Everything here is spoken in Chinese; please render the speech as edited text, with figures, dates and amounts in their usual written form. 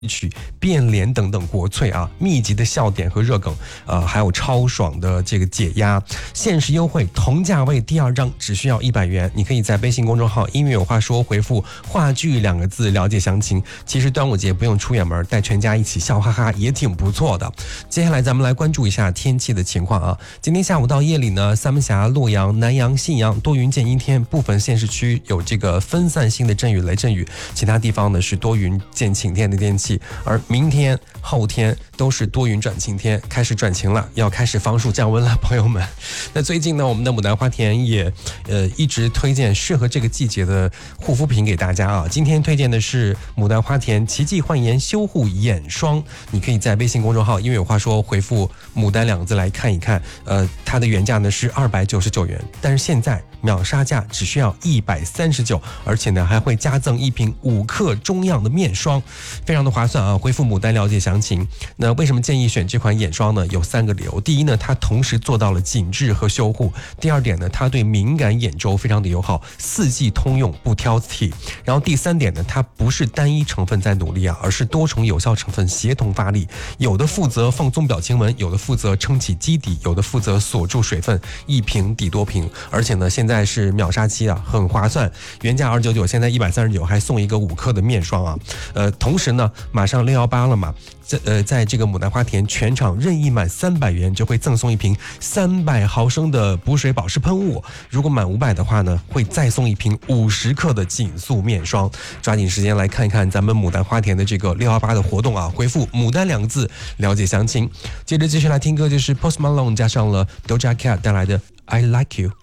曲、变脸等等国粹啊，密集的笑点和热梗，还有超爽的这个解压，限时优惠，同价位第2张只需要100元。你可以在微信公众号音乐有话说回复话剧2个字了解详情。其实端午节不用出远门，带全家一起笑哈哈也挺不错的。接下来咱们来关注一下天气的情况啊。今天下午到夜里呢，三门峡、洛阳、南阳、信阳多云见阴天，部分县市区有这个分散性的阵雨、雷阵雨，其他地方呢是多云见晴天的天气。而明天、后天都是多云转晴天，开始转晴了，要开始防暑降温了，朋友们。那最近呢，我们的牡丹花田也一直推荐适合这个季节的护肤品给大家啊。今天推荐的是牡丹花田奇迹焕颜修护眼霜，你可以在微信公众号因为有话说回复牡丹2个字来看一看。它的原价呢是299元，但是现在秒杀价只需要139，而且呢还会加赠1瓶5克中样的面霜，非常的划算啊！回复牡丹了解详情。那为什么建议选这款眼霜呢？有3个理由。第一呢，它同时做到了紧致和修护；第二点呢，它对敏感眼周非常的友好，4季通用不挑剔。然后第3点呢，它不是单一成分在努力啊，而是多重有效成分协同发力，有的负责放松表情纹，有的负责撑起基底，有的负责锁住水分，1瓶抵多瓶。而且呢，现在是秒杀期啊，很划算，原价299，现在139，还送一个5克的面霜啊。同时呢，马上618了嘛，在这个牡丹花田全场任意满300元就会赠送1瓶300毫升的补水保湿喷雾，如果满500的话呢，会再送1瓶50克的紧速面霜。抓紧时间来看一看咱们牡丹花田的这个618的活动啊，回复牡丹2个字了解详情。接着继续来听歌，就是 Post Malone 加上了 Doja Cat 带来的 I Like You。